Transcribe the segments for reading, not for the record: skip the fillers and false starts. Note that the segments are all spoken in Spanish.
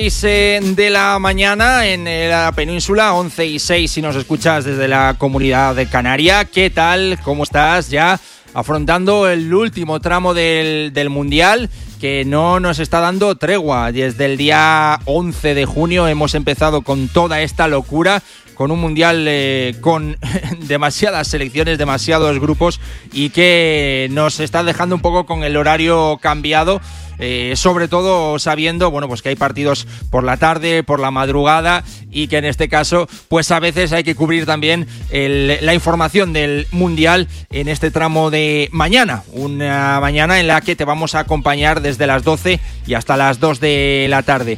De la mañana en la península, 11:06 si nos escuchas desde la Comunidad de Canaria. ¿Qué tal? ¿Cómo estás? Ya afrontando el último tramo del Mundial, que no nos está dando tregua. Desde el día 11 de junio hemos empezado con toda esta locura, con un Mundial con demasiadas selecciones, demasiados grupos, y que nos está dejando un poco con el horario cambiado. Sobre todo sabiendo, bueno, pues que hay partidos por la tarde, por la madrugada, y que en este caso, pues a veces hay que cubrir también la información del Mundial en este tramo de mañana. Una mañana en la que te vamos a acompañar desde las 12 y hasta las 2 de la tarde.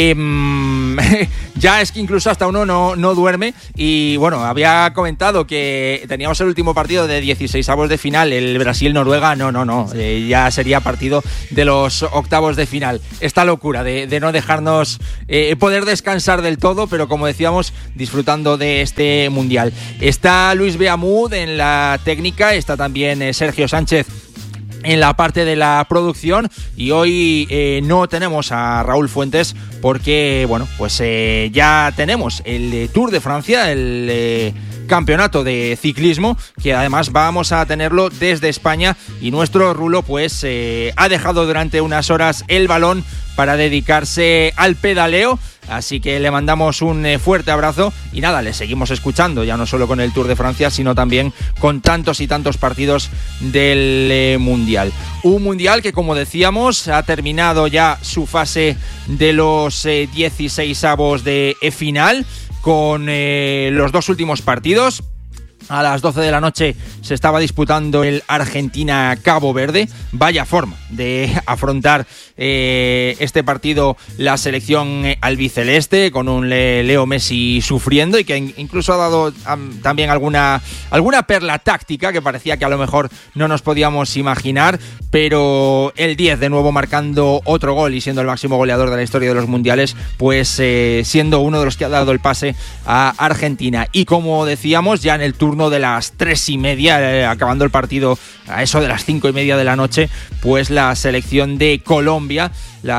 Ya es que incluso hasta uno no duerme, y bueno, había comentado que teníamos el último partido de 16avos de final, el Brasil-Noruega. No, ya sería partido de los octavos de final. Esta locura de no dejarnos poder descansar del todo, pero como decíamos, disfrutando de este Mundial. Está Luis Beamud en la técnica, está también Sergio Sánchez en la parte de la producción, y hoy no tenemos a Raúl Fuentes porque, bueno, pues ya tenemos el Tour de Francia, el campeonato de ciclismo, que además vamos a tenerlo desde España, y nuestro Rulo pues ha dejado durante unas horas el balón para dedicarse al pedaleo. Así que le mandamos un fuerte abrazo y nada, le seguimos escuchando, ya no solo con el Tour de Francia, sino también con tantos y tantos partidos del Mundial. Un Mundial que, como decíamos, ha terminado ya su fase de los 16avos de final, con los dos últimos partidos. A las 12 de la noche se estaba disputando el Argentina-Cabo Verde. Vaya forma de afrontar este partido la selección albiceleste, con un Leo Messi sufriendo, y que incluso ha dado también alguna perla táctica que parecía que a lo mejor no nos podíamos imaginar, pero el 10 de nuevo marcando otro gol y siendo el máximo goleador de la historia de los mundiales, pues siendo uno de los que ha dado el pase a Argentina. Y como decíamos, ya en el turno de las 3:30, acabando el partido a eso de las 5:30 de la noche, pues la selección de Colombia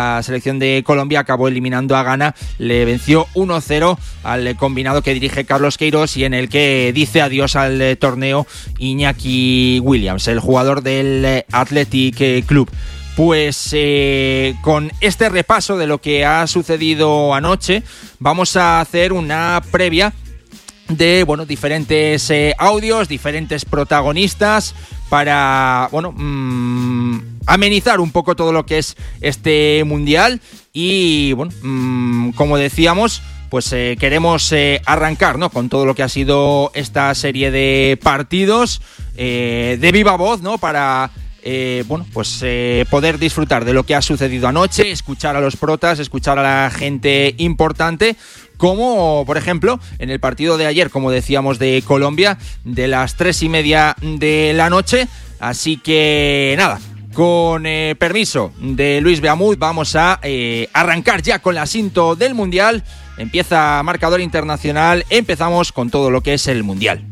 acabó eliminando a Ghana. Le venció 1-0 al combinado que dirige Carlos Queiroz, y en el que dice adiós al torneo Iñaki Williams, el jugador del Athletic Club. Pues con este repaso de lo que ha sucedido anoche, vamos a hacer una previa de, bueno, diferentes audios, diferentes protagonistas, para, bueno, amenizar un poco todo lo que es este Mundial. Y bueno, como decíamos, pues queremos arrancar, ¿no?, con todo lo que ha sido esta serie de partidos de viva voz, ¿no?, para bueno, pues poder disfrutar de lo que ha sucedido anoche, escuchar a los protas, escuchar a la gente importante, como por ejemplo en el partido de ayer, como decíamos, de Colombia, de las 3:30 de la noche. Así que nada, con permiso de Luis Beamud, vamos a arrancar ya con la cinta del Mundial. Empieza Marcador Internacional, empezamos con todo lo que es el Mundial.